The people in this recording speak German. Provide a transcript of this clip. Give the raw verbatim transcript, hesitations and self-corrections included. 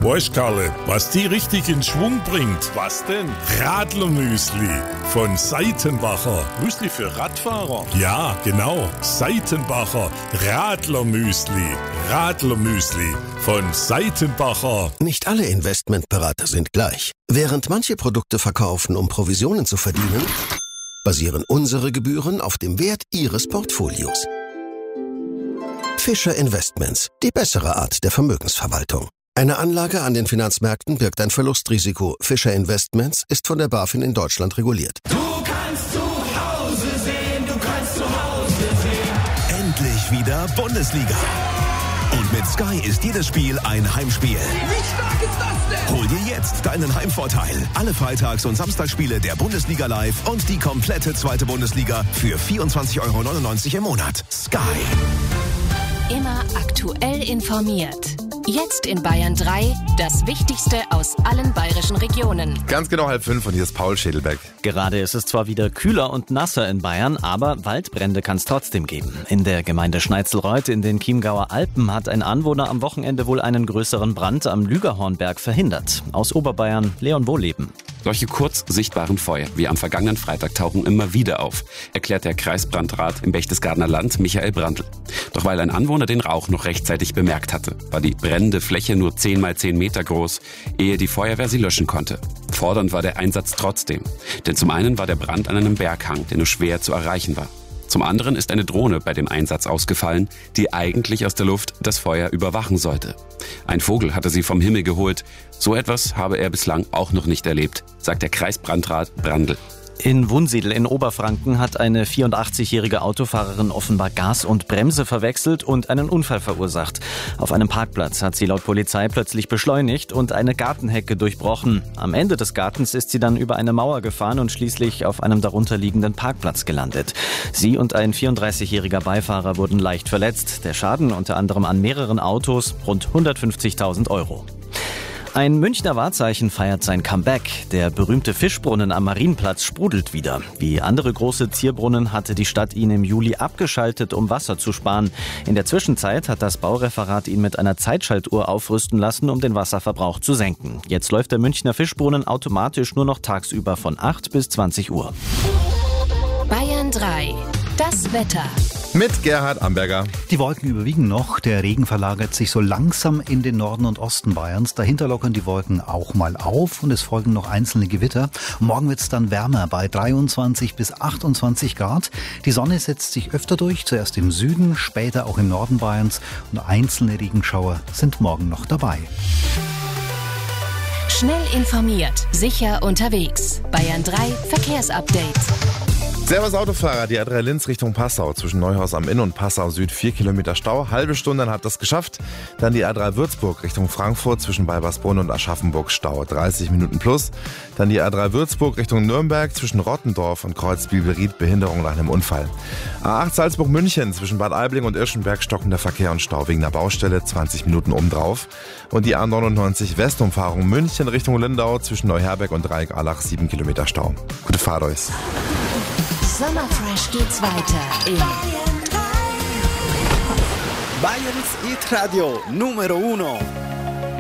Weißt, Karle, was die richtig in Schwung bringt? Was denn? Radlermüsli von Seitenbacher. Müsli für Radfahrer? Ja, genau. Seitenbacher Radlermüsli. Radlermüsli von Seitenbacher. Nicht alle Investmentberater sind gleich. Während manche Produkte verkaufen, um Provisionen zu verdienen, basieren unsere Gebühren auf dem Wert Ihres Portfolios. Fischer Investments, die bessere Art der Vermögensverwaltung. Eine Anlage an den Finanzmärkten birgt ein Verlustrisiko. Fischer Investments ist von der BaFin in Deutschland reguliert. Du kannst zu Hause sehen, du kannst zu Hause sehen. Endlich wieder Bundesliga. Und mit Sky ist jedes Spiel ein Heimspiel. Wie stark ist das denn? Hol dir jetzt deinen Heimvorteil. Alle Freitags- und Samstagsspiele der Bundesliga live und die komplette zweite Bundesliga für vierundzwanzig Euro neunundneunzig im Monat. Sky. Immer aktuell informiert. Jetzt in Bayern drei, das Wichtigste aus allen bayerischen Regionen. Ganz genau halb fünf und hier ist Paul Schädelbeck. Gerade ist es zwar wieder kühler und nasser in Bayern, aber Waldbrände kann es trotzdem geben. In der Gemeinde Schneitzelreuth in den Chiemgauer Alpen hat ein Anwohner am Wochenende wohl einen größeren Brand am Lügerhornberg verhindert. Aus Oberbayern, Leon Wohleben. Solche kurz sichtbaren Feuer wie am vergangenen Freitag tauchen immer wieder auf, erklärt der Kreisbrandrat im Berchtesgadener Land Michael Brandl. Doch weil ein Anwohner den Rauch noch rechtzeitig bemerkt hatte, war die brennende Fläche nur zehn mal zehn Meter groß, ehe die Feuerwehr sie löschen konnte. Fordernd war der Einsatz trotzdem. Denn zum einen war der Brand an einem Berghang, der nur schwer zu erreichen war. Zum anderen ist eine Drohne bei dem Einsatz ausgefallen, die eigentlich aus der Luft das Feuer überwachen sollte. Ein Vogel hatte sie vom Himmel geholt. So etwas habe er bislang auch noch nicht erlebt, sagt der Kreisbrandrat Brandl. In Wunsiedel in Oberfranken hat eine vierundachtzigjährige Autofahrerin offenbar Gas und Bremse verwechselt und einen Unfall verursacht. Auf einem Parkplatz hat sie laut Polizei plötzlich beschleunigt und eine Gartenhecke durchbrochen. Am Ende des Gartens ist sie dann über eine Mauer gefahren und schließlich auf einem darunterliegenden Parkplatz gelandet. Sie und ein vierunddreißigjähriger Beifahrer wurden leicht verletzt. Der Schaden unter anderem an mehreren Autos, rund hundertfünfzigtausend Euro. Ein Münchner Wahrzeichen feiert sein Comeback. Der berühmte Fischbrunnen am Marienplatz sprudelt wieder. Wie andere große Zierbrunnen hatte die Stadt ihn im Juli abgeschaltet, um Wasser zu sparen. In der Zwischenzeit hat das Baureferat ihn mit einer Zeitschaltuhr aufrüsten lassen, um den Wasserverbrauch zu senken. Jetzt läuft der Münchner Fischbrunnen automatisch nur noch tagsüber von acht bis zwanzig Uhr. Bayern drei. Das Wetter. Mit Gerhard Amberger. Die Wolken überwiegen noch. Der Regen verlagert sich so langsam in den Norden und Osten Bayerns. Dahinter lockern die Wolken auch mal auf und es folgen noch einzelne Gewitter. Morgen wird es dann wärmer bei dreiundzwanzig bis achtundzwanzig Grad. Die Sonne setzt sich öfter durch, zuerst im Süden, später auch im Norden Bayerns. Und einzelne Regenschauer sind morgen noch dabei. Schnell informiert, sicher unterwegs. Bayern drei Verkehrsupdate. Servus Autofahrer, die A drei Linz Richtung Passau zwischen Neuhaus am Inn und Passau Süd vier Kilometer Stau. Halbe Stunde, dann hat das geschafft. Dann die A drei Würzburg Richtung Frankfurt zwischen Balbersbrunn und Aschaffenburg Stau dreißig Minuten plus. Dann die A drei Würzburg Richtung Nürnberg zwischen Rottendorf und Kreuzbielried Behinderung nach einem Unfall. A acht Salzburg München zwischen Bad Aibling und Irschenberg stockender Verkehr und Stau wegen der Baustelle zwanzig Minuten obendrauf. Und die A neunundneunzig Westumfahrung München Richtung Lindau zwischen Neuherberg und Dreieck-Allach sieben Kilometer Stau. Gute Fahrt euch. Sommerfresh geht's weiter in Bayerns Hit Radio Numero Uno.